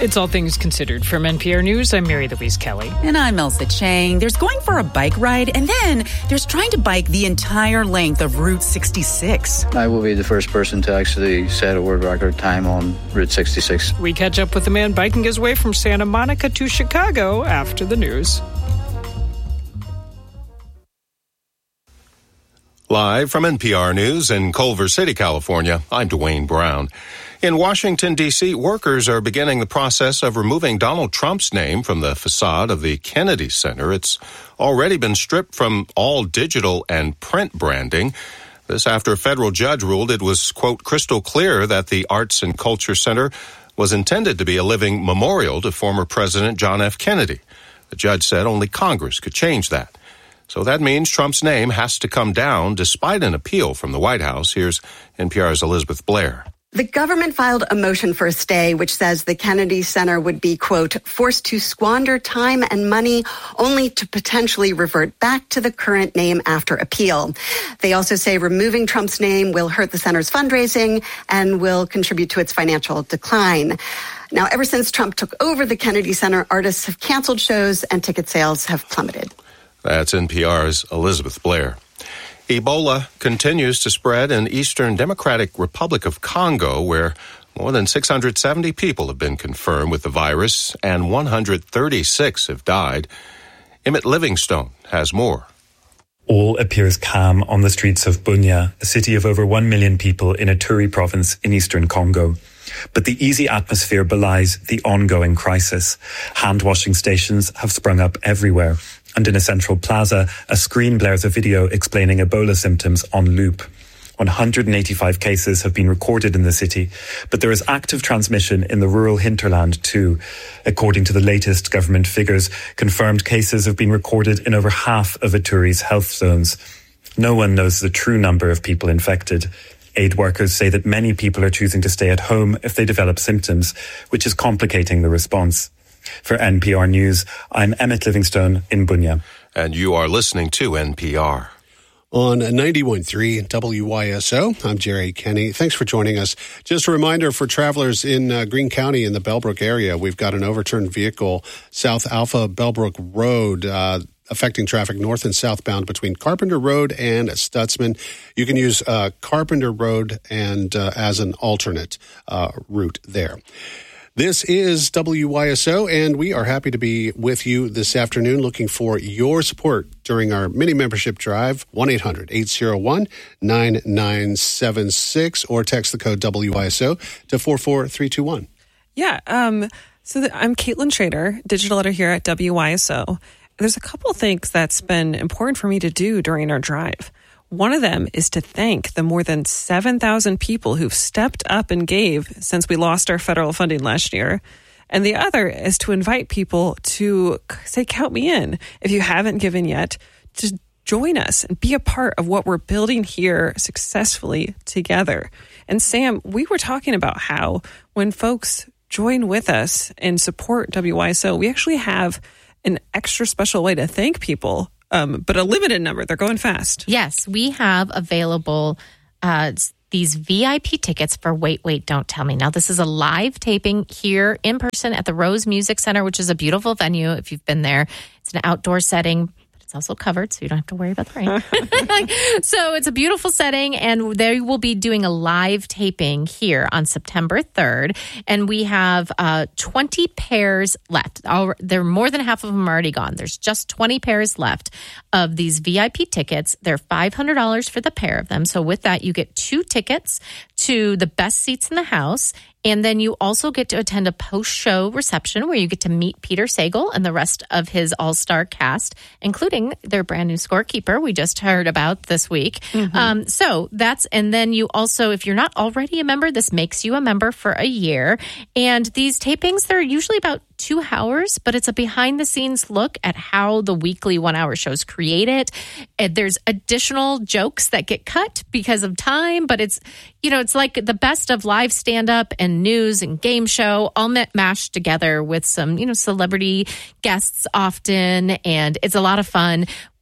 It's All Things Considered. From NPR News, I'm Mary Louise Kelly. And I'm Elsa Chang. There's going for a bike ride, and then there's trying to bike the entire length of Route 66. I will be the first person to actually set a world record time on Route 66. We catch up with the man biking his way from Santa Monica to Chicago after the news. Live from NPR News in Culver City, California, I'm Dwayne Brown. In Washington, D.C., workers are beginning the process of removing Donald Trump's name from the facade of the Kennedy Center. It's already been stripped from all digital and print branding. This after a federal judge ruled it was, quote, crystal clear that the Arts and Culture Center was intended to be a living memorial to former President John F. Kennedy. The judge said only Congress could change that. So that means Trump's name has to come down despite an appeal from the White House. Here's NPR's Elizabeth Blair. The government filed a motion for a stay, which says the Kennedy Center would be, quote, forced to squander time and money only to potentially revert back to the current name after appeal. They also say removing Trump's name will hurt the center's fundraising and will contribute to its financial decline. Now, ever since Trump took over the Kennedy Center, artists have canceled shows and ticket sales have plummeted. That's NPR's Elizabeth Blair. Ebola continues to spread in Eastern Democratic Republic of Congo, where more than 670 people have been confirmed with the virus and 136 have died. Emmett Livingstone has more. All appears calm on the streets of Bunia, a city of over 1 million people in Ituri province in eastern Congo. But the easy atmosphere belies the ongoing crisis. Hand-washing stations have sprung up everywhere. And in a central plaza, a screen blares a video explaining Ebola symptoms on loop. 185 cases have been recorded in the city, but there is active transmission in the rural hinterland too. According to the latest government figures, confirmed cases have been recorded in over half of Ituri's health zones. No one knows the true number of people infected. Aid workers say that many people are choosing to stay at home if they develop symptoms, which is complicating the response. For NPR News, I'm Emmett Livingstone in Bunia. And you are listening to NPR. On 91.3 WYSO, I'm Jerry Kenny. Thanks for joining us. Just a reminder for travelers in Greene County in the Bellbrook area, we've got an overturned vehicle, South Alpha Bellbrook Road, affecting traffic north and southbound between Carpenter Road and Stutzman. You can use Carpenter Road and as an alternate route there. This is WYSO, and we are happy to be with you this afternoon looking for your support during our mini membership drive, 1-800-801-9976, or text the code WYSO to 44321. Yeah, I'm Caitlin Schrader, digital editor here at WYSO. There's a couple things that's been important for me to do during our drive. One of them is to thank the more than 7,000 people who've stepped up and gave since we lost our federal funding last year. And the other is to invite people to say, count me in. If you haven't given yet, to join us and be a part of what we're building here successfully together. And Sam, we were talking about how when folks join with us and support WYSO, we actually have an extra special way to thank people. But a limited number. They're going fast. Yes, we have available these VIP tickets for Wait, Don't Tell Me. Now, this is a live taping here in person at the Rose Music Center, which is a beautiful venue if you've been there. It's an outdoor setting, but it's also covered, so you don't have to worry about the rain. So it's a beautiful setting, and they will be doing a live taping here on September 3rd. And we have 20 pairs left. They're more than half of them already gone. There's just 20 pairs left of these VIP tickets. They're $500 for the pair of them. So with that, you get 2 tickets to the best seats in the house. And then you also get to attend a post-show reception where you get to meet Peter Sagal and the rest of his all-star cast, including their brand new scorekeeper we just heard about this week. Mm-hmm. And then you also, if you're not already a member, this makes you a member for a year. And these tapings, they're usually about 2 hours, but it's a behind-the-scenes look at how the weekly 1-hour shows created. And there's additional jokes that get cut because of time, but it's like the best of live stand-up and news and game show all mashed together with some, celebrity guests often, and it's a lot of fun.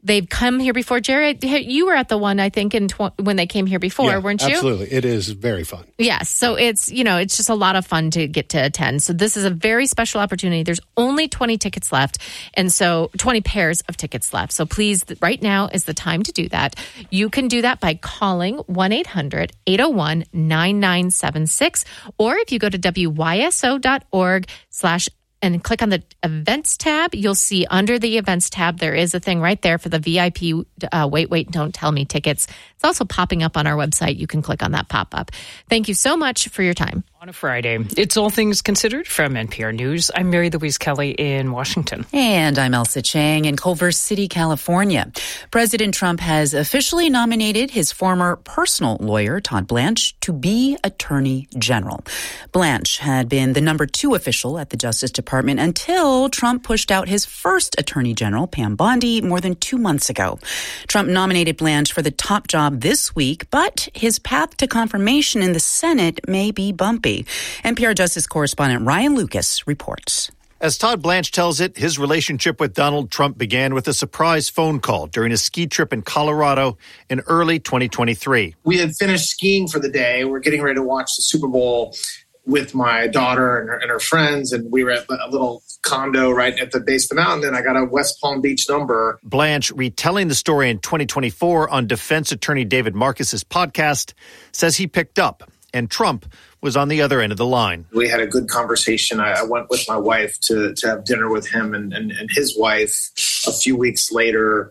They've come here before. Jerry, you were at the one, I think, when they came here before, weren't you? Absolutely. It is very fun. Yes. So it's just a lot of fun to get to attend. So this is a very special opportunity. There's only 20 tickets left. And so 20 pairs of tickets left. So please, right now is the time to do that. You can do that by calling 1-800-801-9976. Or if you go to wyso.org/ and click on the events tab, you'll see under the events tab, there is a thing right there for the VIP Wait, Don't Tell Me tickets. It's also popping up on our website. You can click on that pop-up. Thank you so much for your time. On a Friday, it's All Things Considered from NPR News. I'm Mary Louise Kelly in Washington. And I'm Elsa Chang in Culver City, California. President Trump has officially nominated his former personal lawyer, Todd Blanche, to be Attorney General. Blanche had been the number 2 official at the Justice Department until Trump pushed out his first Attorney General, Pam Bondi, more than 2 months ago. Trump nominated Blanche for the top job this week, but his path to confirmation in the Senate may be bumpy. NPR Justice correspondent Ryan Lucas reports. As Todd Blanche tells it, his relationship with Donald Trump began with a surprise phone call during a ski trip in Colorado in early 2023. We had finished skiing for the day. We're getting ready to watch the Super Bowl with my daughter and her friends, and we were at a little condo right at the base of the mountain, and I got a West Palm Beach number. Blanche, retelling the story in 2024 on defense attorney David Marcus's podcast, says he picked up, and Trump was on the other end of the line. We had a good conversation. I went with my wife to have dinner with him and his wife a few weeks later,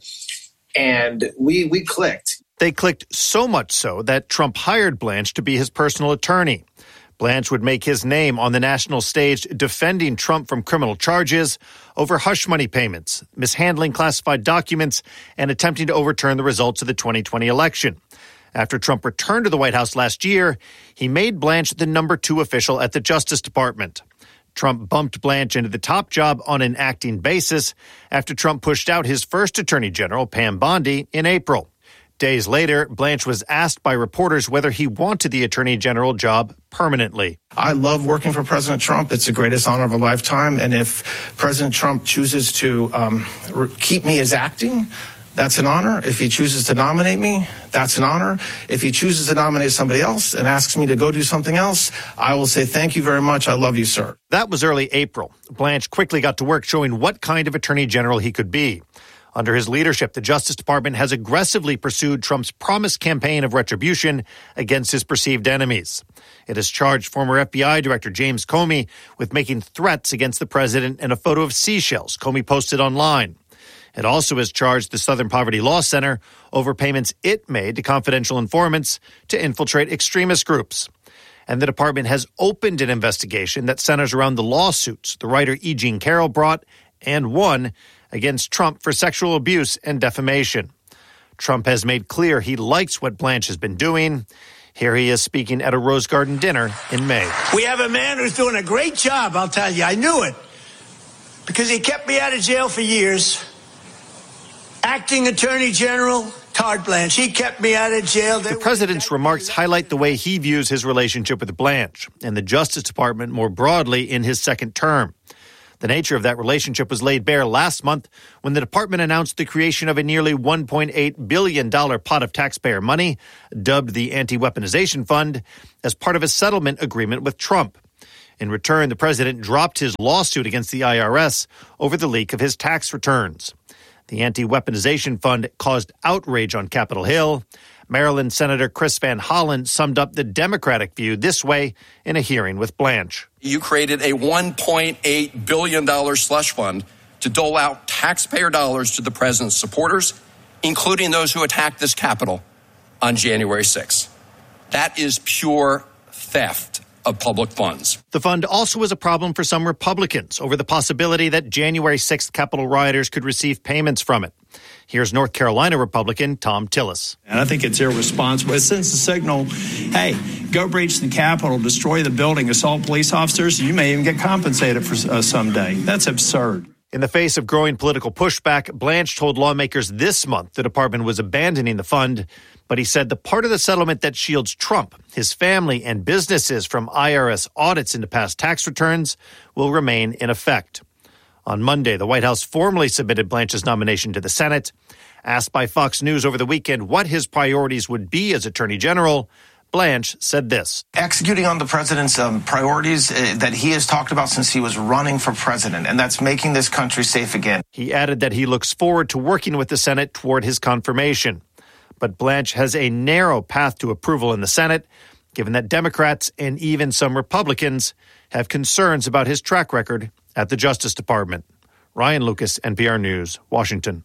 and we clicked. They clicked so much so that Trump hired Blanche to be his personal attorney. Blanche would make his name on the national stage defending Trump from criminal charges over hush money payments, mishandling classified documents, and attempting to overturn the results of the 2020 election. After Trump returned to the White House last year, he made Blanche the number 2 official at the Justice Department. Trump bumped Blanche into the top job on an acting basis after Trump pushed out his first Attorney General, Pam Bondi, in April. Days later, Blanche was asked by reporters whether he wanted the Attorney General job permanently. I love working for President Trump. It's the greatest honor of a lifetime. And if President Trump chooses to keep me as acting, that's an honor. If he chooses to nominate me, that's an honor. If he chooses to nominate somebody else and asks me to go do something else, I will say, thank you very much. I love you, sir. That was early April. Blanche quickly got to work showing what kind of Attorney General he could be. Under his leadership, the Justice Department has aggressively pursued Trump's promised campaign of retribution against his perceived enemies. It has charged former FBI Director James Comey with making threats against the president in a photo of seashells Comey posted online. It also has charged the Southern Poverty Law Center over payments it made to confidential informants to infiltrate extremist groups. And the department has opened an investigation that centers around the lawsuits the writer E. Jean Carroll brought and won against Trump for sexual abuse and defamation. Trump has made clear he likes what Blanche has been doing. Here he is speaking at a Rose Garden dinner in May. We have a man who's doing a great job, I'll tell you. I knew it because he kept me out of jail for years. Acting Attorney General Todd Blanche. He kept me out of jail. The president's remarks highlight the way he views his relationship with Blanche and the Justice Department more broadly in his second term. The nature of that relationship was laid bare last month when the department announced the creation of a nearly $1.8 billion pot of taxpayer money, dubbed the Anti-Weaponization Fund, as part of a settlement agreement with Trump. In return, the president dropped his lawsuit against the IRS over the leak of his tax returns. The Anti-Weaponization Fund caused outrage on Capitol Hill. Maryland Senator Chris Van Hollen summed up the Democratic view this way in a hearing with Blanche. You created a $1.8 billion slush fund to dole out taxpayer dollars to the president's supporters, including those who attacked this Capitol on January 6th. That is pure theft of public funds. The fund also was a problem for some Republicans over the possibility that January 6th Capitol rioters could receive payments from it. Here's North Carolina Republican Tom Tillis. And I think it's irresponsible. It sends a signal, hey, go breach the Capitol, destroy the building, assault police officers. You may even get compensated for someday. That's absurd. In the face of growing political pushback, Blanche told lawmakers this month the department was abandoning the fund. But he said the part of the settlement that shields Trump, his family, and businesses from IRS audits into past tax returns will remain in effect. On Monday, the White House formally submitted Blanche's nomination to the Senate. Asked by Fox News over the weekend what his priorities would be as Attorney General, Blanche said this. Executing on the president's priorities that he has talked about since he was running for president, and that's making this country safe again. He added that he looks forward to working with the Senate toward his confirmation. But Blanche has a narrow path to approval in the Senate, given that Democrats and even some Republicans have concerns about his track record at the Justice Department. Ryan Lucas, NPR News, Washington.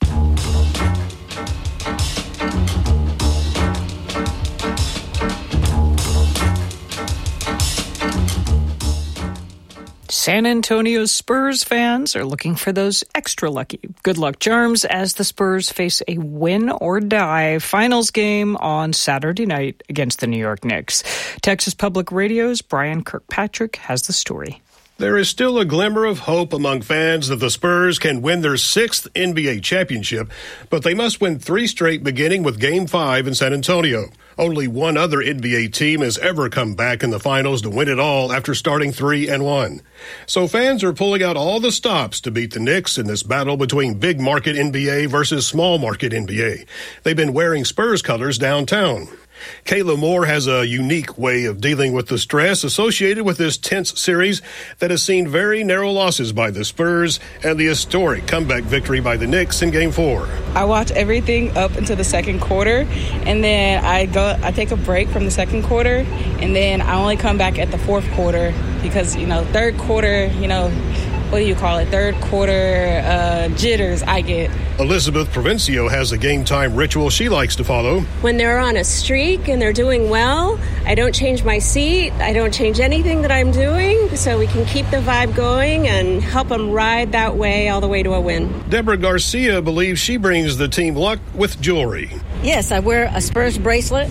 San Antonio Spurs fans are looking for those extra lucky good luck charms as the Spurs face a win-or-die finals game on Saturday night against the New York Knicks. Texas Public Radio's Brian Kirkpatrick has the story. There is still a glimmer of hope among fans that the Spurs can win their 6th NBA championship, but they must win 3 straight beginning with Game 5 in San Antonio. Only one other NBA team has ever come back in the finals to win it all after starting 3-1. So fans are pulling out all the stops to beat the Knicks in this battle between big market NBA versus small market NBA. They've been wearing Spurs colors downtown. Kayla Moore has a unique way of dealing with the stress associated with this tense series that has seen very narrow losses by the Spurs and the historic comeback victory by the Knicks in Game 4. I watch everything up until the second quarter, and then I take a break from the second quarter, and then I only come back at the fourth quarter because, third quarter, what do you call it? Third quarter jitters I get. Elizabeth Provencio has a game time ritual she likes to follow. When they're on a streak and they're doing well, I don't change my seat. I don't change anything that I'm doing so we can keep the vibe going and help them ride that way all the way to a win. Deborah Garcia believes she brings the team luck with jewelry. Yes, I wear a Spurs bracelet.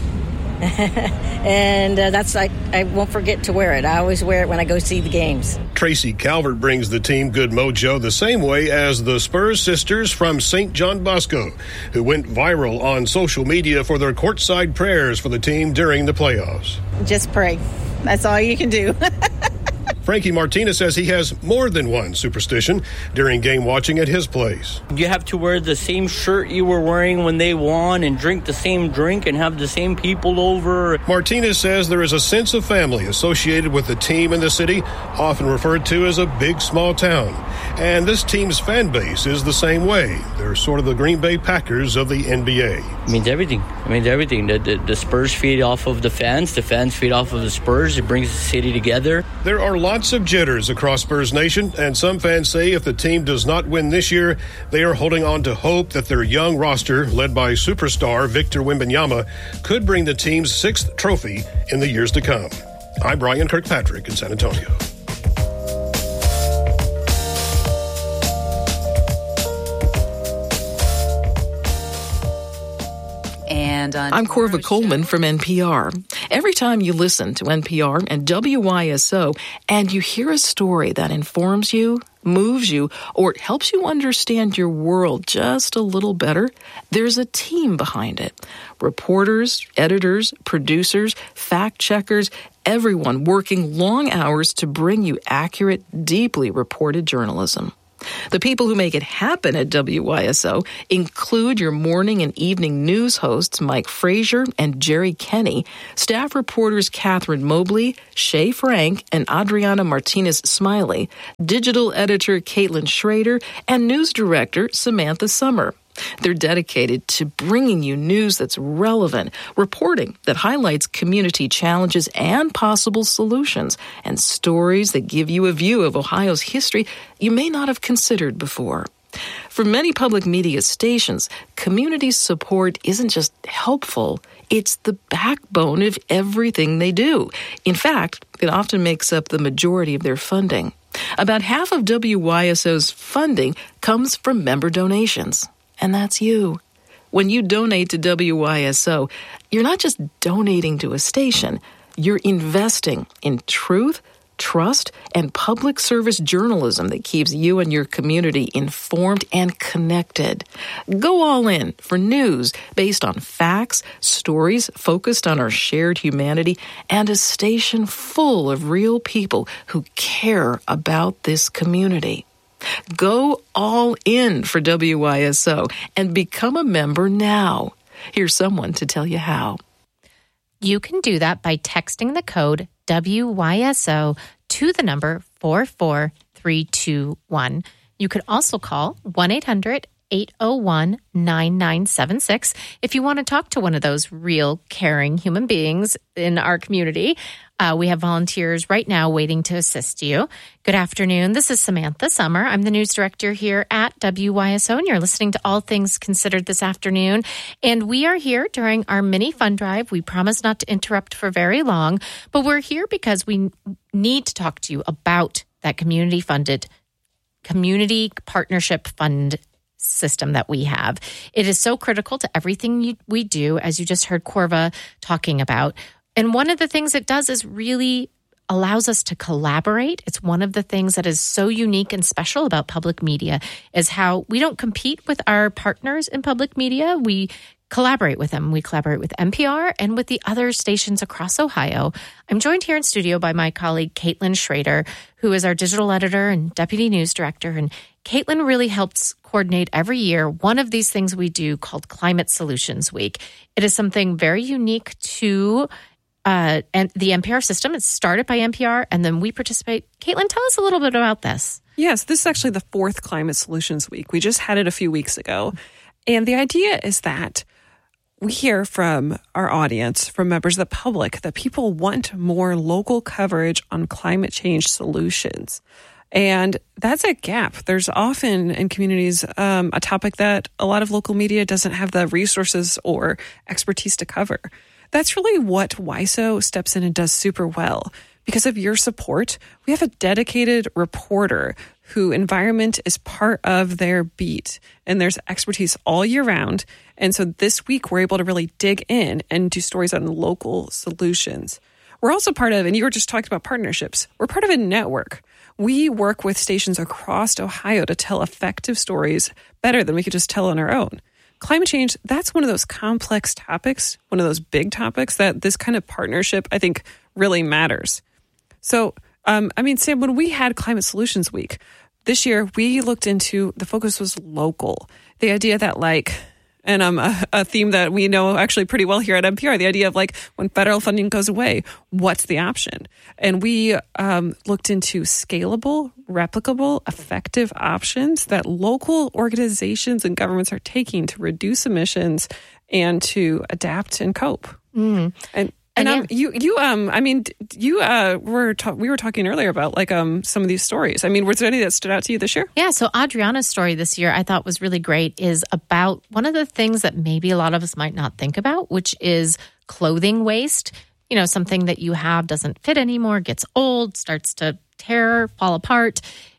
And I won't forget to wear it. I always wear it when I go see the games. Tracy Calvert brings the team good mojo the same way as the Spurs sisters from St. John Bosco, who went viral on social media for their courtside prayers for the team during the playoffs. Just pray. That's all you can do. Frankie Martinez says he has more than one superstition during game watching at his place. You have to wear the same shirt you were wearing when they won and drink the same drink and have the same people over. Martinez says there is a sense of family associated with the team and the city, often referred to as a big, small town. And this team's fan base is the same way. They're sort of the Green Bay Packers of the NBA. It means everything. The Spurs feed off of the fans feed off of the Spurs. It brings the city together. There are lots of jitters across Spurs Nation, and some fans say if the team does not win this year, they are holding on to hope that their young roster, led by superstar Victor Wembanyama, could bring the team's 6th trophy in the years to come. I'm Brian Kirkpatrick in San Antonio. I'm Corva Coleman from NPR. Every time you listen to NPR and WYSO and you hear a story that informs you, moves you, or helps you understand your world just a little better, there's a team behind it. Reporters, editors, producers, fact-checkers, everyone working long hours to bring you accurate, deeply reported journalism. The people who make it happen at WYSO include your morning and evening news hosts Mike Frazier and Jerry Kenny, staff reporters Catherine Mobley, Shay Frank, and Adriana Martinez-Smiley, digital editor Caitlin Schrader, and news director Samantha Summer. They're dedicated to bringing you news that's relevant, reporting that highlights community challenges and possible solutions, and stories that give you a view of Ohio's history you may not have considered before. For many public media stations, community support isn't just helpful, it's the backbone of everything they do. In fact, it often makes up the majority of their funding. About half of WYSO's funding comes from member donations. And that's you. When you donate to WYSO, you're not just donating to a station, you're investing in truth, trust, and public service journalism that keeps you and your community informed and connected. Go all in for news based on facts, stories focused on our shared humanity, and a station full of real people who care about this community. Go all in for WYSO and become a member now. Here's someone to tell you how. You can do that by texting the code WYSO to the number 44321. You could also call 1-800-801-9976 if you want to talk to one of those real caring human beings in our community. We have volunteers right now waiting to assist you. Good afternoon. This is Samantha Summer. I'm the news director here at WYSO, and you're listening to All Things Considered this afternoon. And we are here during our mini fund drive. We promise not to interrupt for very long, but we're here because we need to talk to you about that community partnership fund system that we have. It is so critical to everything we do, as you just heard Corva talking about. And one of the things it does is really allows us to collaborate. It's one of the things that is so unique and special about public media is how we don't compete with our partners in public media. We collaborate with them. We collaborate with NPR and with the other stations across Ohio. I'm joined here in studio by my colleague, Caitlin Schrader, who is our digital editor and deputy news director. And Caitlin really helps coordinate every year one of these things we do called Climate Solutions Week. It is something very unique to and the NPR system. It's started by NPR, and then we participate. Caitlin, tell us a little bit about this. Yes, this is actually the fourth Climate Solutions Week. We just had it a few weeks ago. And the idea is that we hear from our audience, from members of the public, that people want more local coverage on climate change solutions. And that's a gap. There's often in communities a topic that a lot of local media doesn't have the resources or expertise to cover. That's really what WYSO steps in and does super well. Because of your support, we have a dedicated reporter who environment is part of their beat, and there's expertise all year round. And so this week, we're able to really dig in and do stories on local solutions. We're also part of, and you were just talking about partnerships, we're part of a network. We work with stations across Ohio to tell effective stories better than we could just tell on our own. Climate change, that's one of those complex topics, one of those big topics that this kind of partnership, I think, really matters. So, Sam, when we had Climate Solutions Week, this year we looked into, the focus was local. The idea that a theme that we know actually pretty well here at NPR, the idea of when federal funding goes away, what's the option? And we looked into scalable, replicable, effective options that local organizations and governments are taking to reduce emissions and to adapt and cope. Mm. We were talking earlier about some of these stories. Was there any that stood out to you this year? Yeah. So Adriana's story this year I thought was really great is about one of the things that maybe a lot of us might not think about, which is clothing waste. Something that you have doesn't fit anymore, gets old, starts to tear, fall apart.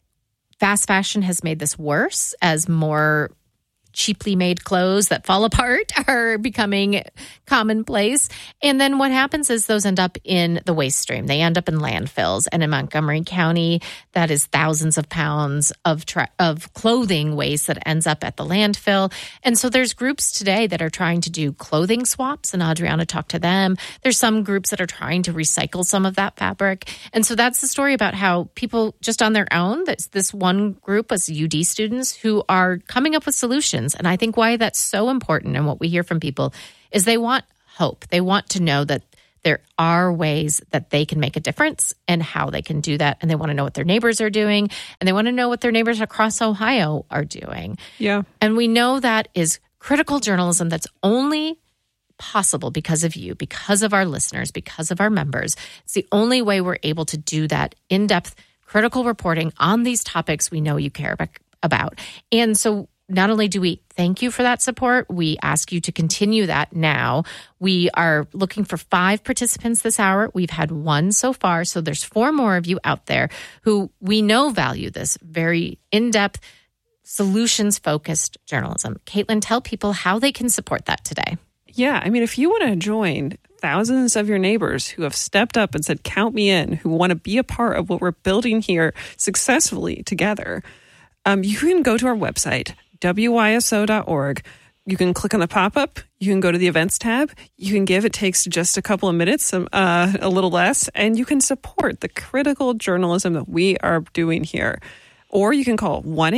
Fast fashion has made this worse as more cheaply made clothes that fall apart are becoming commonplace. And then what happens is those end up in the waste stream. They end up in landfills. And in Montgomery County, that is thousands of pounds of clothing waste that ends up at the landfill. And so there's groups today that are trying to do clothing swaps, and Adriana talked to them. There's some groups that are trying to recycle some of that fabric. And so that's the story about how people just on their own, that's this one group as UD students who are coming up with solutions. And I think why that's so important and what we hear from people is they want hope. They want to know that there are ways that they can make a difference and how they can do that. And they want to know what their neighbors are doing. And they want to know what their neighbors across Ohio are doing. Yeah. And we know that is critical journalism that's only possible because of you, because of our listeners, because of our members. It's the only way we're able to do that in-depth critical reporting on these topics we know you care about. And so not only do we thank you for that support, we ask you to continue that now. We are looking for 5 participants this hour. We've had 1 so far, so there's 4 more of you out there who we know value this very in-depth, solutions-focused journalism. Caitlin, tell people how they can support that today. Yeah, if you want to join thousands of your neighbors who have stepped up and said, count me in, who want to be a part of what we're building here successfully together, you can go to our website, WYSO.org. You can click on the pop-up. You can go to the events tab. You can give. It takes just a couple of minutes, a little less, and you can support the critical journalism that we are doing here. Or you can call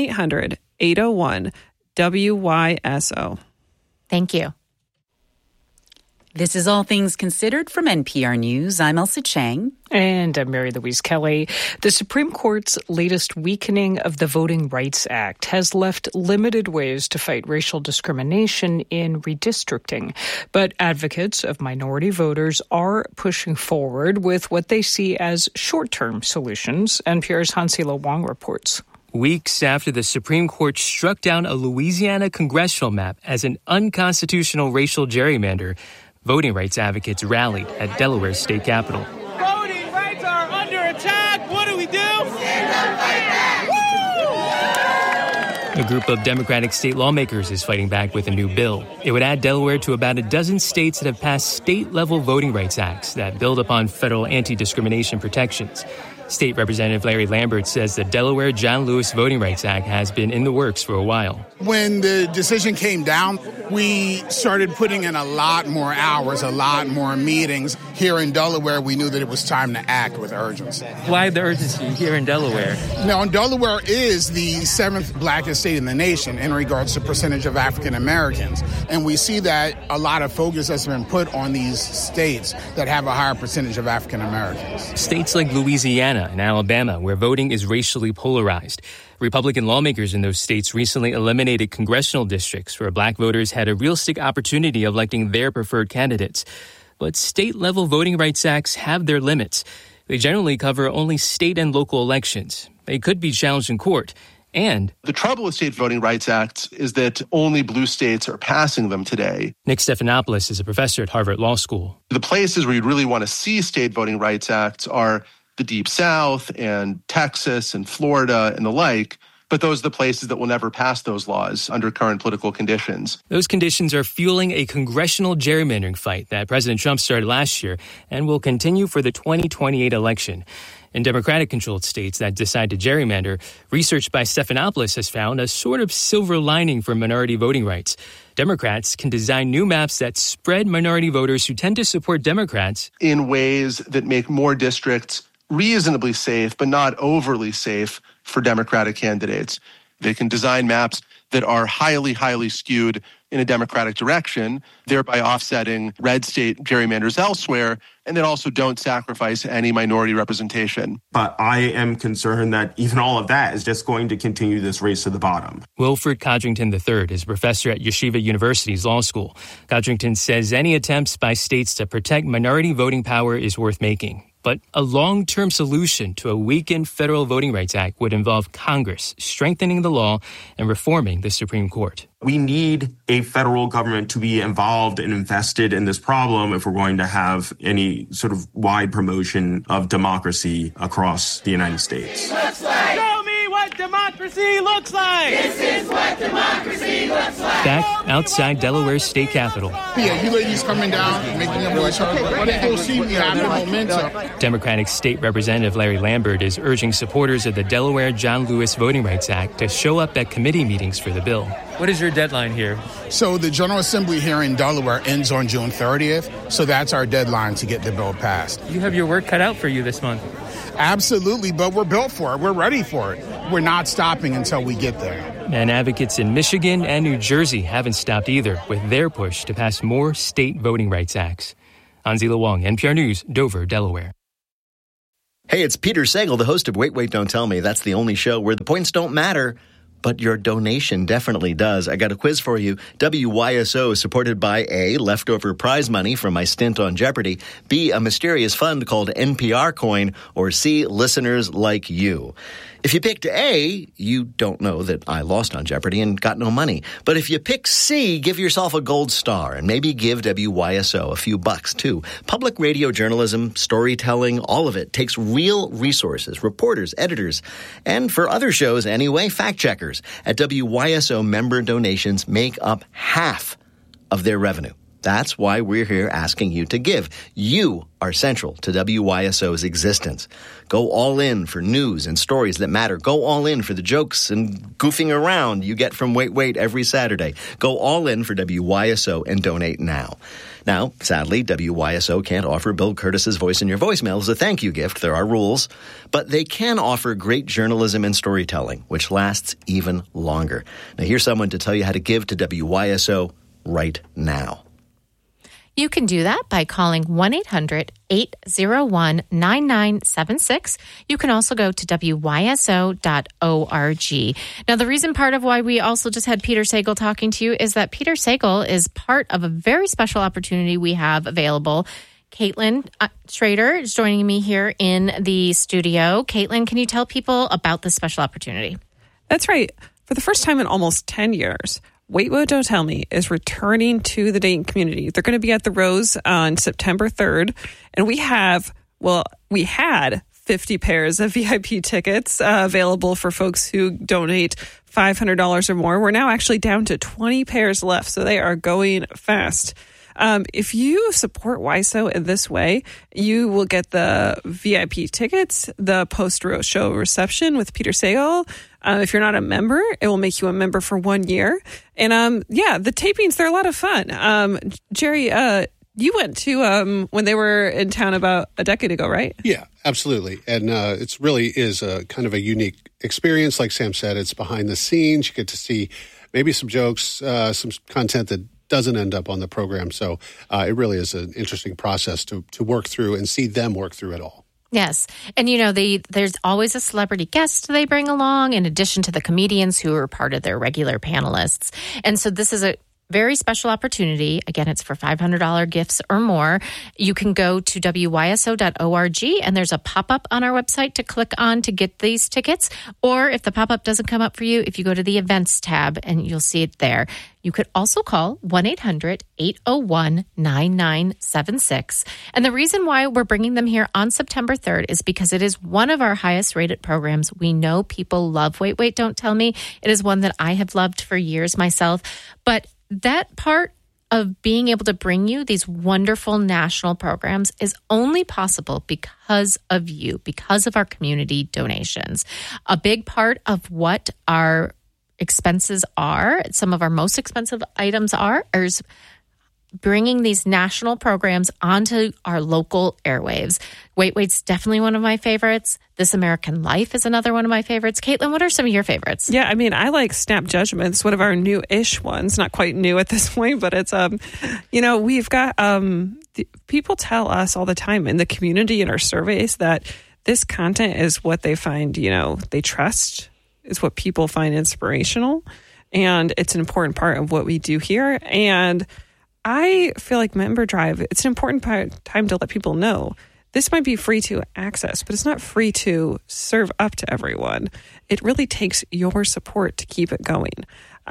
1-800-801-WYSO. Thank you. This is All Things Considered from NPR News. I'm Elsa Chang. And I'm Mary Louise Kelly. The Supreme Court's latest weakening of the Voting Rights Act has left limited ways to fight racial discrimination in redistricting. But advocates of minority voters are pushing forward with what they see as short-term solutions. NPR's Hansila Wang reports. Weeks after the Supreme Court struck down a Louisiana congressional map as an unconstitutional racial gerrymander, voting rights advocates rallied at Delaware's state capitol. Voting rights are under attack. What do we do? Stand up, fight back. A group of Democratic state lawmakers is fighting back with a new bill. It would add Delaware to about a dozen states that have passed state-level voting rights acts that build upon federal anti-discrimination protections. State Representative Larry Lambert says the Delaware John Lewis Voting Rights Act has been in the works for a while. When the decision came down, we started putting in a lot more hours, a lot more meetings. Here in Delaware, we knew that it was time to act with urgency. Why the urgency here in Delaware? Now, Delaware is the seventh blackest state in the nation in regards to percentage of African Americans. And we see that a lot of focus has been put on these states that have a higher percentage of African Americans. States like Louisiana and Alabama, where voting is racially polarized. Republican lawmakers in those states recently eliminated congressional districts where black voters had a realistic opportunity of electing their preferred candidates. But state-level voting rights acts have their limits. They generally cover only state and local elections. They could be challenged in court. And the trouble with state voting rights acts is that only blue states are passing them today. Nick Stephanopoulos is a professor at Harvard Law School. The places where you'd really want to see state voting rights acts are the Deep South and Texas and Florida and the like. But those are the places that will never pass those laws under current political conditions. Those conditions are fueling a congressional gerrymandering fight that President Trump started last year and will continue for the 2028 election. In Democratic-controlled states that decide to gerrymander, research by Stephanopoulos has found a sort of silver lining for minority voting rights. Democrats can design new maps that spread minority voters who tend to support Democrats in ways that make more districts reasonably safe, but not overly safe for Democratic candidates. They can design maps that are highly, highly skewed in a Democratic direction, thereby offsetting red state gerrymanders elsewhere, and then also don't sacrifice any minority representation. But I am concerned that even all of that is just going to continue this race to the bottom. Wilfred Codrington III is a professor at Yeshiva University's law school. Codrington says any attempts by states to protect minority voting power is worth making. But a long-term solution to a weakened Federal Voting Rights Act would involve Congress strengthening the law and reforming the Supreme Court. We need a federal government to be involved and invested in this problem if we're going to have any sort of wide promotion of democracy across the United States. Show me what democracy looks like! This is what democracy looks like! Back outside Delaware's state capitol. Yeah, you ladies coming down, making them voice. Okay, they go see me have the momentum. Democratic State Representative Larry Lambert is urging supporters of the Delaware John Lewis Voting Rights Act to show up at committee meetings for the bill. What is your deadline here? So the General Assembly here in Delaware ends on June 30th, so that's our deadline to get the bill passed. You have your work cut out for you this month. Absolutely, but we're built for it. We're ready for it. We're not stopping until we get there. And advocates in Michigan and New Jersey haven't stopped either with their push to pass more state voting rights acts. Hansila Wang, NPR News, Dover, Delaware. Hey, it's Peter Sagal, the host of Wait, Wait, Don't Tell Me. That's the only show where the points don't matter, but your donation definitely does. I got a quiz for you. WYSO is supported by A, leftover prize money from my stint on Jeopardy, B, a mysterious fund called NPR Coin, or C, listeners like you. If you picked A, you don't know that I lost on Jeopardy and got no money. But if you pick C, give yourself a gold star and maybe give WYSO a few bucks too. Public radio journalism, storytelling, all of it takes real resources, reporters, editors, and for other shows anyway, fact checkers. At WYSO, member donations make up half of their revenue. That's why we're here asking you to give. You are central to WYSO's existence. Go all in for news and stories that matter. Go all in for the jokes and goofing around you get from Wait, Wait every Saturday. Go all in for WYSO and donate now. Now, sadly, WYSO can't offer Bill Curtis's voice in your voicemail as a thank you gift. There are rules. But they can offer great journalism and storytelling, which lasts even longer. Now, here's someone to tell you how to give to WYSO right now. You can do that by calling 1-800-801-9976. You can also go to wyso.org. Now, the reason part of why we also just had Peter Sagal talking to you is that Peter Sagal is part of a very special opportunity we have available. Caitlin Schrader is joining me here in the studio. Caitlin, can you tell people about this special opportunity? That's right. For the first time in almost 10 years, Wait, Wait, Don't Tell Me is returning to the Dayton community. They're going to be at the Rose on September 3rd. And we had 50 pairs of VIP tickets available for folks who donate $500 or more. We're now actually down to 20 pairs left, so they are going fast. If you support WYSO in this way, you will get the VIP tickets, the post-show reception with Peter Sagal. If you're not a member, it will make you a member for 1 year. And the tapings, they're a lot of fun. Jerry, you went to when they were in town about a decade ago, right? Yeah, absolutely. And it really is a kind of a unique experience. Like Sam said, it's behind the scenes. You get to see maybe some jokes, some content that doesn't end up on the program. So it really is an interesting process to work through and see them work through it all. Yes. And, you know, there's always a celebrity guest they bring along in addition to the comedians who are part of their regular panelists. And so this is a very special opportunity. Again, it's for $500 gifts or more. You can go to wyso.org and there's a pop-up on our website to click on to get these tickets. Or if the pop-up doesn't come up for you, if you go to the events tab and you'll see it there. You could also call 1-800-801-9976. And the reason why we're bringing them here on September 3rd is because it is one of our highest rated programs. We know people love Wait, Wait, Don't Tell Me. It is one that I have loved for years myself. But that part of being able to bring you these wonderful national programs is only possible because of you, because of our community donations. A big part of what our expenses are, some of our most expensive items is bringing these national programs onto our local airwaves. Wait, Wait's definitely one of my favorites. This American Life is another one of my favorites. Caitlin, what are some of your favorites? Yeah, I mean, I like Snap Judgments, one of our new-ish ones. Not quite new at this point, but it's, we've got, people tell us all the time in the community in our surveys that this content is what they find, they trust, is what people find inspirational. And it's an important part of what we do here. And I feel like Member Drive, it's an important time to let people know this might be free to access, but it's not free to serve up to everyone. It really takes your support to keep it going.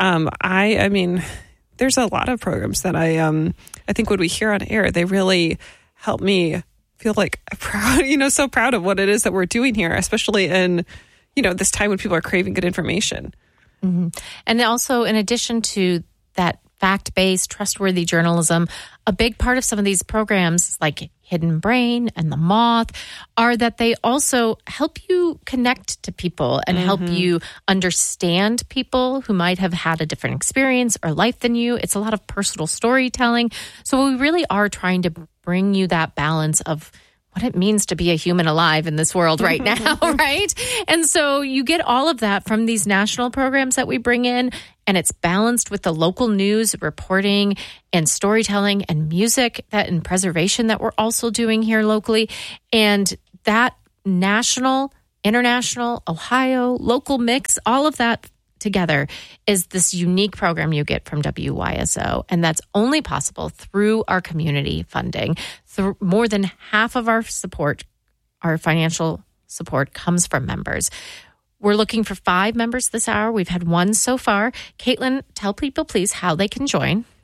I mean, there's a lot of programs that I think when we hear on air, they really help me feel like proud, so proud of what it is that we're doing here, especially in, this time when people are craving good information. Mm-hmm. And also, in addition to that fact-based, trustworthy journalism, a big part of some of these programs like Hidden Brain and The Moth are that they also help you connect to people and help you understand people who might have had a different experience or life than you. It's a lot of personal storytelling. So we really are trying to bring you that balance of what it means to be a human alive in this world right now, right? And so you get all of that from these national programs that we bring in, and it's balanced with the local news, reporting, and storytelling, and music and preservation that we're also doing here locally. And that national, international, Ohio, local mix, all of that together is this unique program you get from WYSO. And that's only possible through our community funding. More than half of our support, our financial support, comes from members. We're looking for 5 members this hour. We've had 1 so far. Caitlin, tell people, please, how they can join.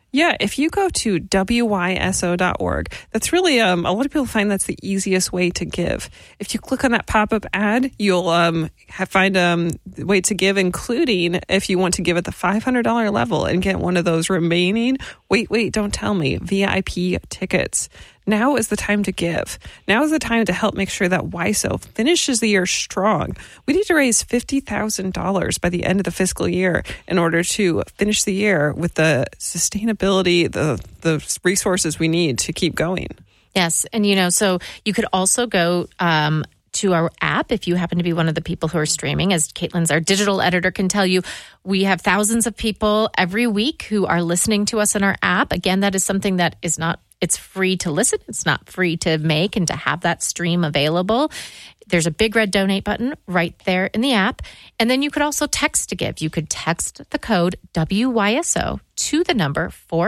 Yeah, if you go to wyso.org, that's really, a lot of people find that's the easiest way to give. If you click on that pop-up ad, you'll find a way to give, including if you want to give at the $500 level and get one of those remaining, wait, don't tell me, VIP tickets. Now is the time to give. Now is the time to help make sure that WISO finishes the year strong. We need to raise $50,000 by the end of the fiscal year in order to finish the year with the sustainability, the resources we need to keep going. Yes. And, so you could also go to our app if you happen to be one of the people who are streaming. As Caitlin's our digital editor can tell you, we have thousands of people every week who are listening to us in our app. Again, that is something that is not, it's free to listen. It's not free to make and to have that stream available. There's a big red donate button right there in the app. And then you could also text to give. You could text the code WYSO to the number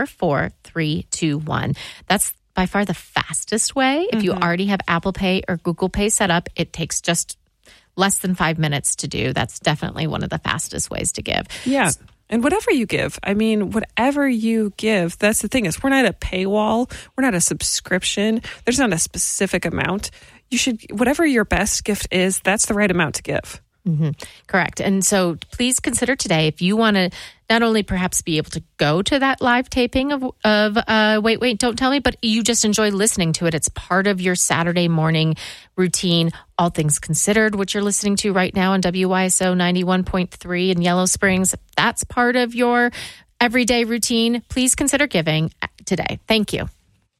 44321. That's by far the fastest way. If you already have Apple Pay or Google Pay set up, it takes just less than 5 minutes to do. That's definitely one of the fastest ways to give. Yeah. And whatever you give, whatever you give, that's the thing is we're not a paywall. We're not a subscription. There's not a specific amount. You should, whatever your best gift is, that's the right amount to give. Mm-hmm. Correct. And so please consider today, if you want to not only perhaps be able to go to that live taping of Wait, Don't Tell Me, but you just enjoy listening to it. It's part of your Saturday morning routine. All things considered, which you're listening to right now on WYSO 91.3 in Yellow Springs. If that's part of your everyday routine, please consider giving today. Thank you.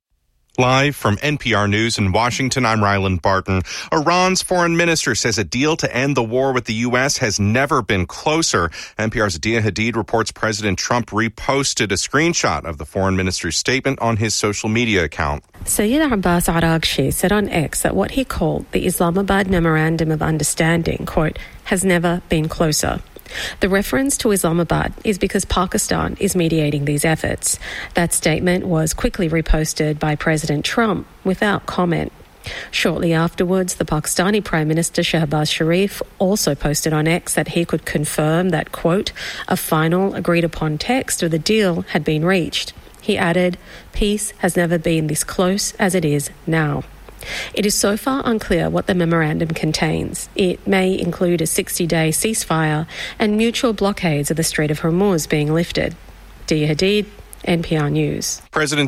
Live from NPR News in Washington, I'm Ryland Barton. Iran's foreign minister says a deal to end the war with the U.S. has never been closer. NPR's Dia Hadid reports President Trump reposted a screenshot of the foreign minister's statement on his social media account. Sayyid Abbas Araghchi said on X that what he called the Islamabad Memorandum of Understanding, quote, has never been closer. The reference to Islamabad is because Pakistan is mediating these efforts. That statement was quickly reposted by President Trump without comment. Shortly afterwards, the Pakistani Prime Minister Shehbaz Sharif also posted on X that he could confirm that, quote, a final agreed-upon text of the deal had been reached. He added, peace has never been this close as it is now. It is so far unclear what the memorandum contains. It may include a 60-day ceasefire and mutual blockades of the Strait of Hormuz being lifted. Dia Hadid, NPR News. President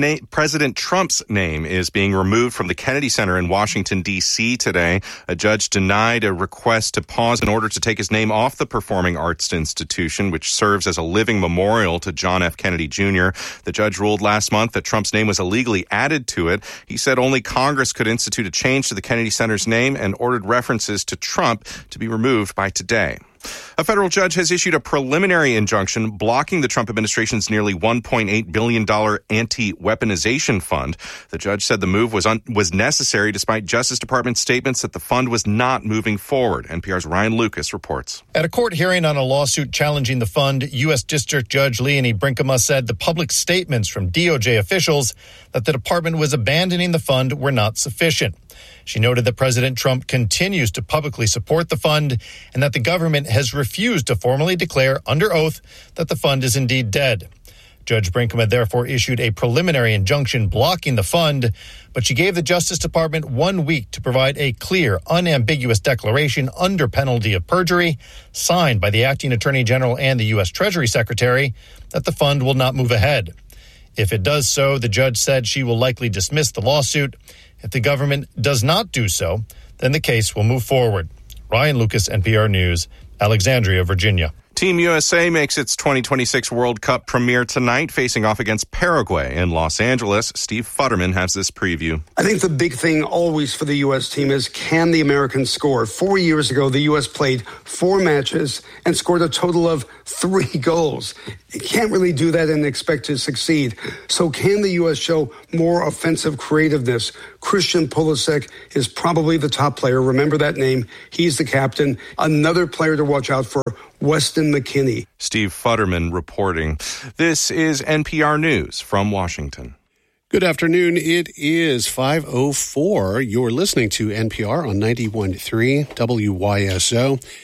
Trump's name is being removed from the Kennedy Center in Washington, D.C. today. A judge denied a request to pause in order to take his name off the Performing Arts Institution, which serves as a living memorial to John F. Kennedy Jr. The judge ruled last month that Trump's name was illegally added to it. He said only Congress could institute a change to the Kennedy Center's name and ordered references to Trump to be removed by today. A federal judge has issued a preliminary injunction blocking the Trump administration's nearly $1.8 billion anti-weaponization fund. The judge said the move was necessary despite Justice Department statements that the fund was not moving forward. NPR's Ryan Lucas reports. At a court hearing on a lawsuit challenging the fund, U.S. District Judge Leonie Brinkema said the public statements from DOJ officials that the department was abandoning the fund were not sufficient. She noted that President Trump continues to publicly support the fund and that the government has refused to formally declare under oath that the fund is indeed dead. Judge Brinkema therefore issued a preliminary injunction blocking the fund, but she gave the Justice Department 1 week to provide a clear, unambiguous declaration under penalty of perjury, signed by the acting Attorney General and the U.S. Treasury Secretary, that the fund will not move ahead. If it does so, the judge said she will likely dismiss the lawsuit. If the government does not do so, then the case will move forward. Ryan Lucas, NPR News, Alexandria, Virginia. Team USA makes its 2026 World Cup premiere tonight, facing off against Paraguay in Los Angeles. Steve Futterman has this preview. I think the big thing always for the U.S. team is, can the Americans score? 4 years ago, the U.S. played 4 matches and scored a total of 3 goals. You can't really do that and expect to succeed. So can the U.S. show more offensive creativeness? Christian Pulisic is probably the top player. Remember that name. He's the captain. Another player to watch out for, Weston McKennie. Steve Futterman reporting. This is NPR News from Washington. Good afternoon. It is 5:04. You're listening to NPR on 91.3 WYSO.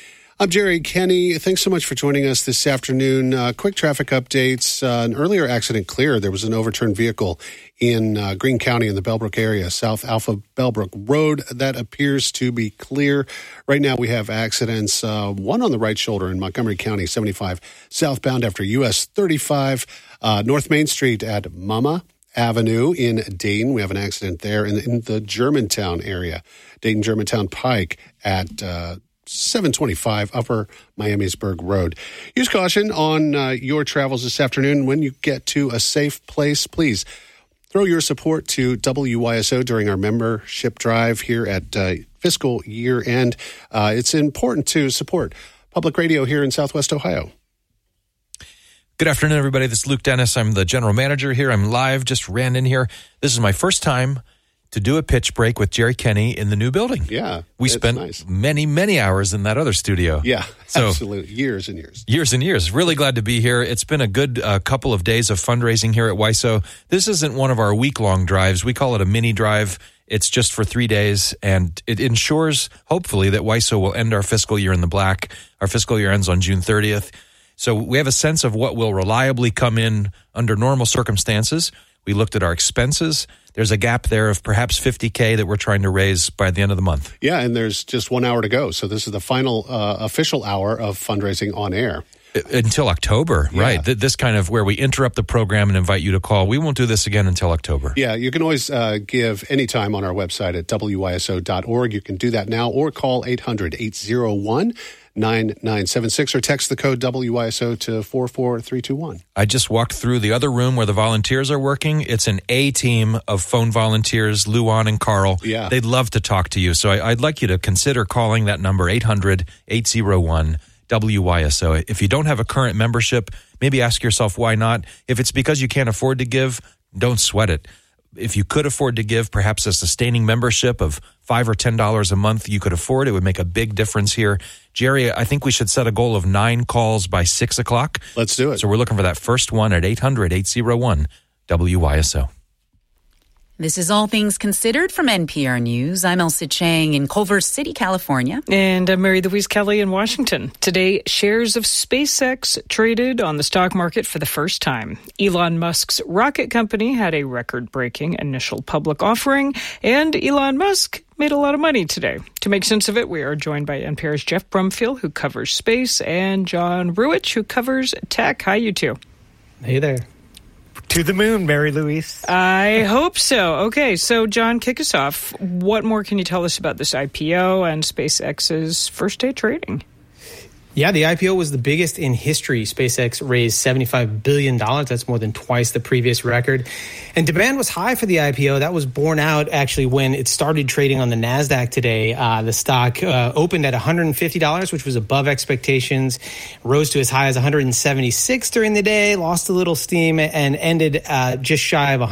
I'm Jerry Kenny. Thanks so much for joining us this afternoon. Quick traffic updates. An earlier accident cleared. There was an overturned vehicle in Greene County in the Bellbrook area, South Alpha Bellbrook Road. That appears to be clear. Right now we have accidents, one on the right shoulder in Montgomery County, 75 southbound after US 35, North Main Street at Mama Avenue in Dayton. We have an accident there in the Germantown area, Dayton Germantown Pike at 725 Upper Miamisburg Road. Use caution on your travels this afternoon. When you get to a safe place, please throw your support to WYSO during our membership drive here at fiscal year end. It's important to support public radio here in Southwest Ohio. Good afternoon, everybody. This is Luke Dennis. I'm the general manager here. I'm live, just ran in here. This is my first time to do a pitch break with Jerry Kenny in the new building. Yeah. We spent many, many hours in that other studio. Yeah, absolutely. Years and years. Years and years. Really glad to be here. It's been a good couple of days of fundraising here at WYSO. This isn't one of our week-long drives. We call it a mini drive. It's just for 3 days, and it ensures, hopefully, that WYSO will end our fiscal year in the black. Our fiscal year ends on June 30th. So we have a sense of what will reliably come in under normal circumstances. We looked at our expenses. There's a gap there of perhaps $50K that we're trying to raise by the end of the month. Yeah, and there's just 1 hour to go. So this is the final official hour of fundraising on air. Until October, Yeah. right? This kind of where we interrupt the program and invite you to call. We won't do this again until October. Yeah, you can always give anytime on our website at WYSO.org. You can do that now or call 800-801-9976 or text the code WYSO to 44321. I just walked through the other room where the volunteers are working. It's an A team of phone volunteers, Luan and Carl. Yeah. They'd love to talk to you. So I'd like you to consider calling that number, 800-801-WYSO. If you don't have a current membership, maybe ask yourself why not. If it's because you can't afford to give, don't sweat it. If you could afford to give perhaps a sustaining membership of $5 or $10 a month, you could afford it. Would make a big difference here. Jerry, I think we should set a goal of 9 calls by 6 o'clock. Let's do it. So we're looking for that first one at 800-801-WYSO. This is All Things Considered from NPR News. I'm Elsa Chang in Culver City, California. And I'm Mary Louise Kelly in Washington. Today, shares of SpaceX traded on the stock market for the first time. Elon Musk's rocket company had a record-breaking initial public offering, and Elon Musk made a lot of money today. To make sense of it, we are joined by NPR's Jeff Brumfield, who covers space, and John Ruwitch, who covers tech. Hi, you two. Hey there. To the moon, Mary Louise. I hope so. Okay, so John, kick us off. What more can you tell us about this IPO and SpaceX's first day trading? Yeah, the IPO was the biggest in history. SpaceX raised $75 billion. That's more than twice the previous record. And demand was high for the IPO. That was borne out, actually, when it started trading on the NASDAQ today. The stock opened at $150, which was above expectations, rose to as high as $176 during the day, lost a little steam, and ended just shy of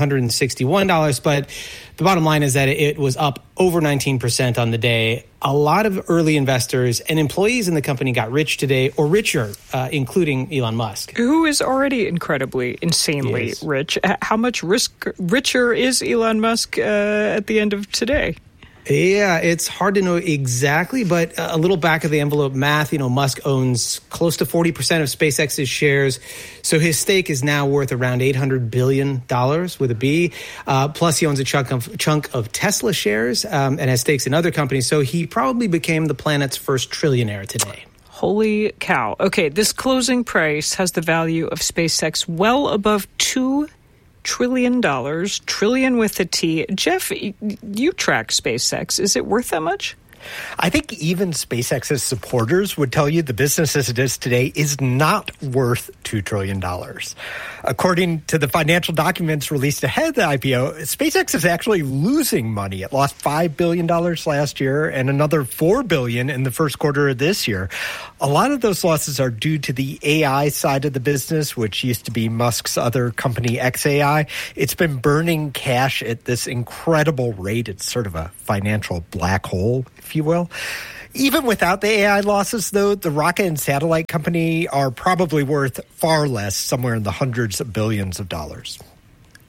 $161. But the bottom line is that it was up over 19% on the day. A lot of early investors and employees in the company got rich today, or richer, including Elon Musk. Who is already incredibly, insanely rich. How much richer is Elon Musk at the end of today? Yeah, it's hard to know exactly, but a little back-of-the-envelope math, Musk owns close to 40% of SpaceX's shares, so his stake is now worth around $800 billion with a B. Plus, he owns a chunk of Tesla shares and has stakes in other companies, so he probably became the planet's first trillionaire today. Holy cow. Okay, this closing price has the value of SpaceX well above $2 trillion, trillion with a T. Jeff, you track SpaceX. Is it worth that much? I think even SpaceX's supporters would tell you the business as it is today is not worth $2 trillion. According to the financial documents released ahead of the IPO, SpaceX is actually losing money. It lost $5 billion last year and another $4 billion in the first quarter of this year. A lot of those losses are due to the AI side of the business, which used to be Musk's other company, xAI. It's been burning cash at this incredible rate. It's sort of a financial black hole, if you will. Even without the AI losses, though, the rocket and satellite company are probably worth far less, somewhere in the hundreds of billions of dollars.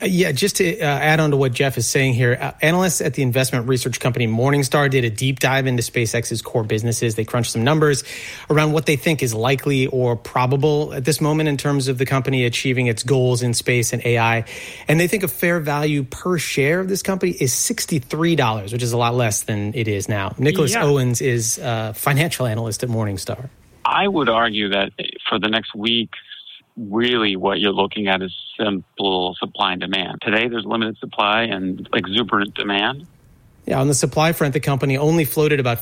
Just to add on to what Jeff is saying here, analysts at the investment research company Morningstar did a deep dive into SpaceX's core businesses. They crunched some numbers around what they think is likely or probable at this moment in terms of the company achieving its goals in space and AI. And they think a fair value per share of this company is $63, which is a lot less than it is now. Nicholas Owens is a financial analyst at Morningstar. I would argue that for the next week, really what you're looking at is simple supply and demand. Today, there's limited supply and exuberant demand. Yeah, on the supply front, the company only floated about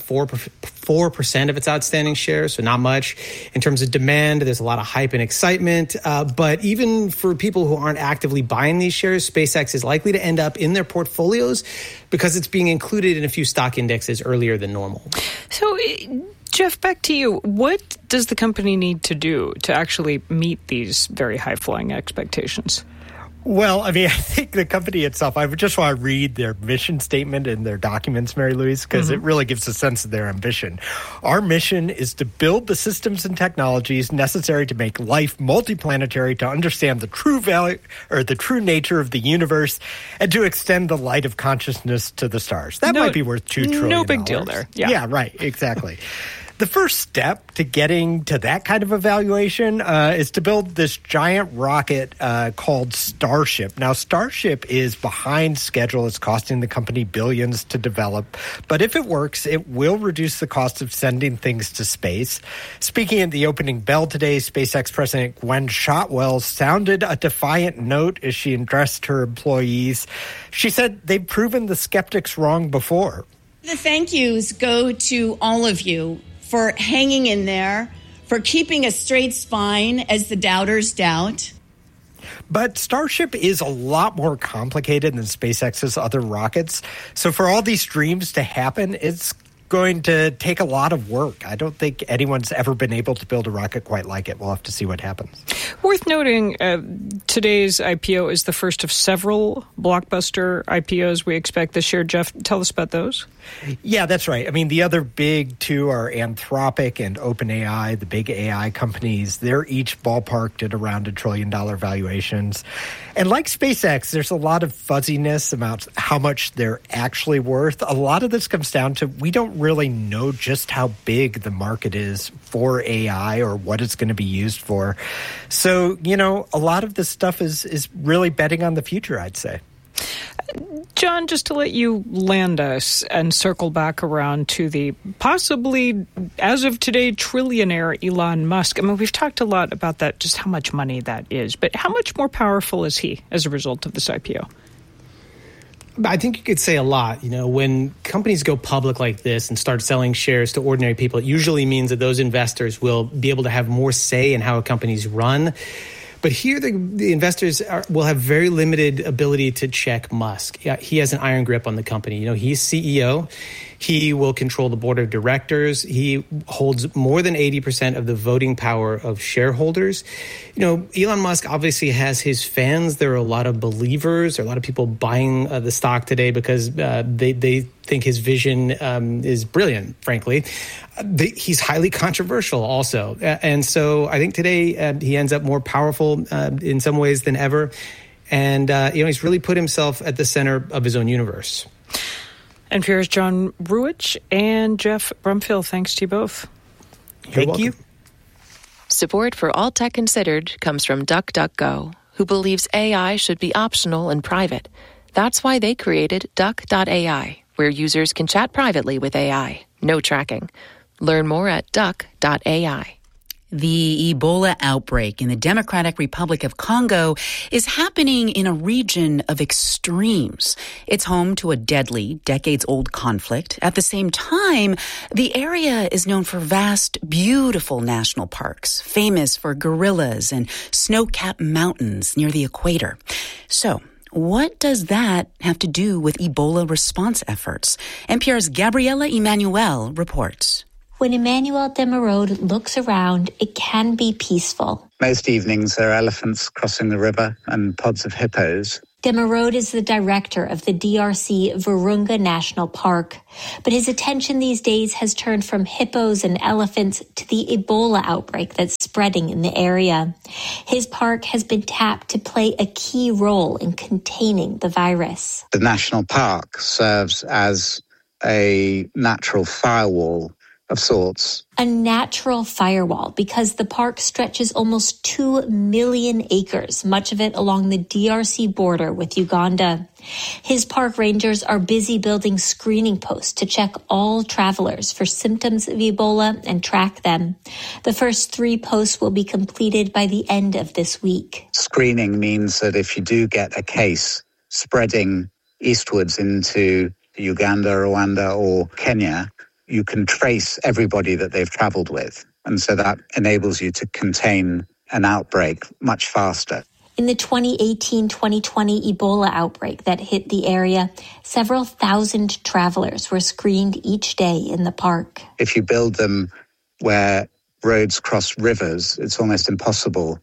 4% of its outstanding shares, so not much. In terms of demand, there's a lot of hype and excitement. But even for people who aren't actively buying these shares, SpaceX is likely to end up in their portfolios because it's being included in a few stock indexes earlier than normal. So, Jeff, back to you. What does the company need to do to actually meet these very high-flying expectations? Well, I think the company itself, I would just want to read their mission statement in their documents, Mary Louise, because it really gives a sense of their ambition. Our mission is to build the systems and technologies necessary to make life multiplanetary, to understand the true value or the true nature of the universe, and to extend the light of consciousness to the stars. That might be worth $2 trillion. No big deal there. Yeah, right. Exactly. The first step to getting to that kind of evaluation is to build this giant rocket called Starship. Now, Starship is behind schedule. It's costing the company billions to develop. But if it works, it will reduce the cost of sending things to space. Speaking at the opening bell today, SpaceX President Gwen Shotwell sounded a defiant note as she addressed her employees. She said they've proven the skeptics wrong before. The thank yous go to all of you for hanging in there, for keeping a straight spine as the doubters doubt. But Starship is a lot more complicated than SpaceX's other rockets. So for all these dreams to happen, it's going to take a lot of work. I don't think anyone's ever been able to build a rocket quite like it. We'll have to see what happens. Worth noting, today's IPO is the first of several blockbuster IPOs we expect this year. Jeff, tell us about those. Yeah, that's right. The other big two are Anthropic and OpenAI, the big AI companies. They're each ballparked at around $1 trillion valuations. And like SpaceX, there's a lot of fuzziness about how much they're actually worth. A lot of this comes down to we don't really know just how big the market is for AI or what it's going to be used for. So, a lot of this stuff is really betting on the future, I'd say. John, just to let you land us and circle back around to the possibly, as of today, trillionaire Elon Musk. We've talked a lot about that, just how much money that is. But how much more powerful is he as a result of this IPO? I think you could say a lot. When companies go public like this and start selling shares to ordinary people, it usually means that those investors will be able to have more say in how a company's run. But here, the investors will have very limited ability to check Musk. He has an iron grip on the company. He's CEO. He will control the board of directors. He holds more than 80% of the voting power of shareholders. Elon Musk obviously has his fans. There are a lot of believers. There are a lot of people buying the stock today because they think his vision is brilliant, frankly. He's highly controversial also. And so I think today he ends up more powerful in some ways than ever. And, he's really put himself at the center of his own universe. NPR's John Ruwitch and Jeff Brumfiel, thanks to you both. Thank you. Support for All Tech Considered comes from DuckDuckGo, who believes AI should be optional and private. That's why they created Duck.ai, where users can chat privately with AI. No tracking. Learn more at Duck.ai. The Ebola outbreak in the Democratic Republic of Congo is happening in a region of extremes. It's home to a deadly, decades-old conflict. At the same time, the area is known for vast, beautiful national parks, famous for gorillas and snow-capped mountains near the equator. So, what does that have to do with Ebola response efforts? NPR's Gabriela Emanuel reports. When Emmanuel Demerode looks around, it can be peaceful. Most evenings there are elephants crossing the river and pods of hippos. Demerode is the director of the DRC Virunga National Park. But his attention these days has turned from hippos and elephants to the Ebola outbreak that's spreading in the area. His park has been tapped to play a key role in containing the virus. The national park serves as a natural firewall of sorts. A natural firewall because the park stretches almost 2 million acres, much of it along the DRC border with Uganda. His park rangers are busy building screening posts to check all travelers for symptoms of Ebola and track them. The first 3 posts will be completed by the end of this week. Screening means that if you do get a case spreading eastwards into Uganda, Rwanda, or Kenya, you can trace everybody that they've traveled with. And so that enables you to contain an outbreak much faster. In the 2018-2020 Ebola outbreak that hit the area, several thousand travelers were screened each day in the park. If you build them where roads cross rivers, it's almost impossible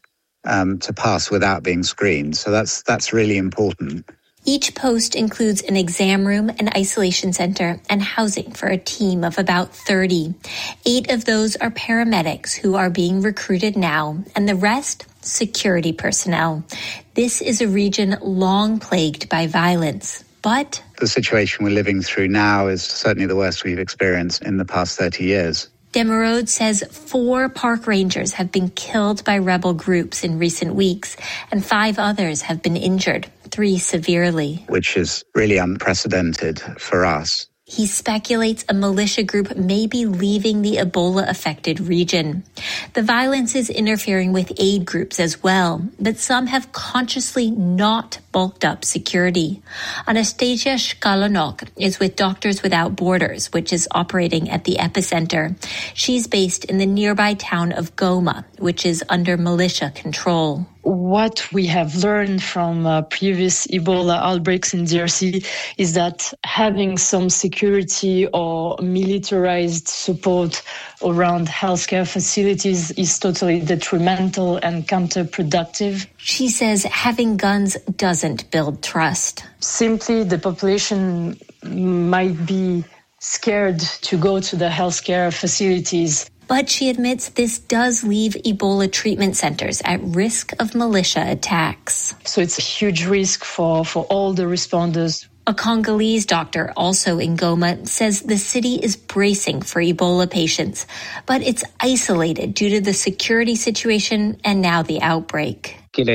to pass without being screened. So that's really important. Each post includes an exam room, an isolation center, and housing for a team of about 30. 8 of those are paramedics who are being recruited now, and the rest, security personnel. This is a region long plagued by violence, but the situation we're living through now is certainly the worst we've experienced in the past 30 years. Demerode says 4 park rangers have been killed by rebel groups in recent weeks, and 5 others have been injured, 3 severely. Which is really unprecedented for us. He speculates a militia group may be leaving the Ebola-affected region. The violence is interfering with aid groups as well, but some have consciously not bulked up security. Anastasia Shkalonok is with Doctors Without Borders, which is operating at the epicenter. She's based in the nearby town of Goma, which is under militia control. What we have learned from previous Ebola outbreaks in DRC is that having some security or militarized support around healthcare facilities is totally detrimental and counterproductive. She says having guns doesn't build trust. Simply, the population might be scared to go to the healthcare facilities. But she admits this does leave Ebola treatment centers at risk of militia attacks. So it's a huge risk for all the responders. A Congolese doctor, also in Goma, says the city is bracing for Ebola patients, but it's isolated due to the security situation and now the outbreak.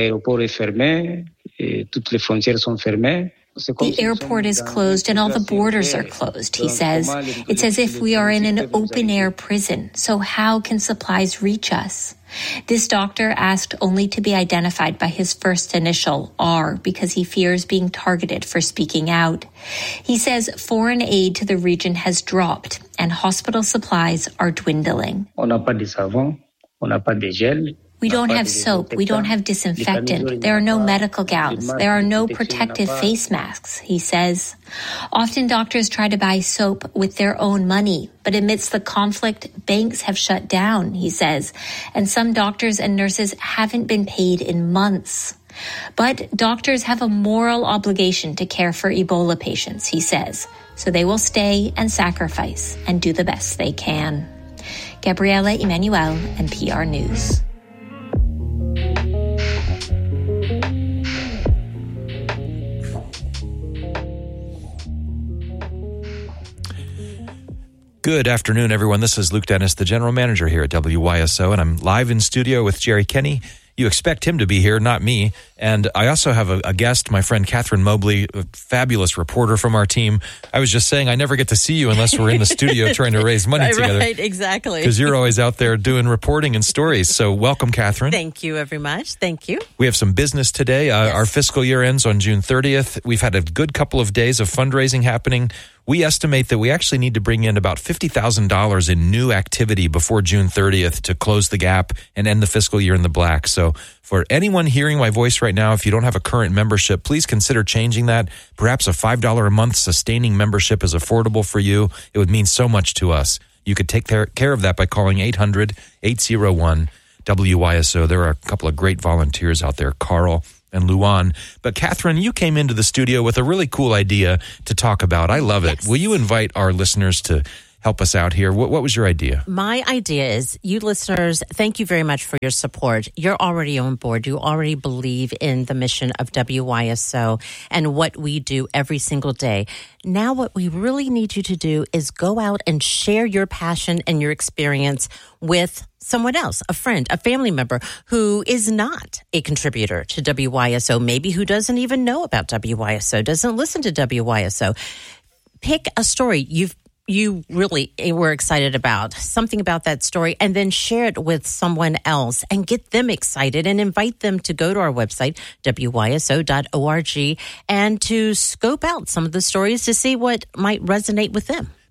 The airport is closed and all the borders are closed, he says. It's as if we are in an open-air prison, so how can supplies reach us? This doctor asked only to be identified by his first initial, R, because he fears being targeted for speaking out. He says foreign aid to the region has dropped and hospital supplies are dwindling. We don't have soap. We don't have disinfectant. There are no medical gowns. There are no protective face masks, he says. Often doctors try to buy soap with their own money, but amidst the conflict, banks have shut down, he says, and some doctors and nurses haven't been paid in months. But doctors have a moral obligation to care for Ebola patients, he says, so they will stay and sacrifice and do the best they can. Gabriela Emanuel, NPR News. Good afternoon, everyone. This is Luke Dennis, the general manager here at WYSO, and I'm live in studio with Jerry Kenny. You expect him to be here, not me. And I also have a guest, my friend Catherine Mobley, a fabulous reporter from our team. I was just saying I never get to see you unless we're in the studio trying to raise money together. Right, exactly. Because you're always out there doing reporting and stories. So welcome, Catherine. Thank you very much. Thank you. We have some business today. Yes. Our fiscal year ends on June 30th. We've had a good couple of days of fundraising happening. We estimate that we actually need to bring in about $50,000 in new activity before June 30th to close the gap and end the fiscal year in the black. So for anyone hearing my voice right now, if you don't have a current membership, please consider changing that. Perhaps a $5 a month sustaining membership is affordable for you. It would mean so much to us. You could take care of that by calling 800-801-WYSO. There are a couple of great volunteers out there. Carl and Luan. But Catherine, you came into the studio with a really cool idea to talk about. I love it. Will you invite our listeners to help us out here? What was your idea? My idea is, you listeners, thank you very much for your support. You're already on board. You already believe in the mission of WYSO and what we do every single day. Now what we really need you to do is go out and share your passion and your experience with someone else, a friend, a family member who is not a contributor to WYSO, maybe who doesn't even know about WYSO, doesn't listen to WYSO. Pick a story you really were excited about, something about that story, and then share it with someone else and get them excited and invite them to go to our website, wyso.org, and to scope out some of the stories to see what might resonate with them.